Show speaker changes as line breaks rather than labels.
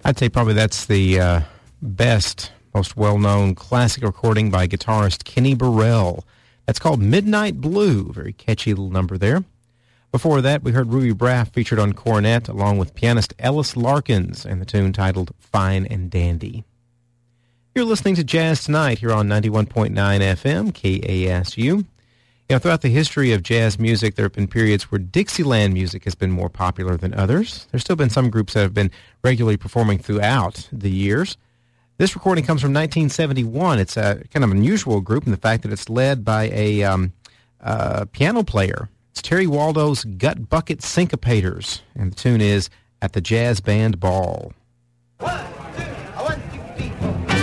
I'd say probably that's the best, most well-known classic recording by guitarist Kenny Burrell. That's called Midnight Blue. Very catchy little number there. Before that, we heard Ruby Braff featured on cornet along with pianist Ellis Larkins and the tune titled Fine and Dandy. You're listening to Jazz Tonight here on 91.9 FM, KASU. Throughout the history of jazz music, there have been periods where Dixieland music has been more popular than others. There's still been some groups that have been regularly performing throughout the years. This recording comes from 1971. It's a kind of unusual group in the fact that it's led by a piano player. It's Terry Waldo's Gut Bucket Syncopators, and the tune is At the Jazz Band Ball.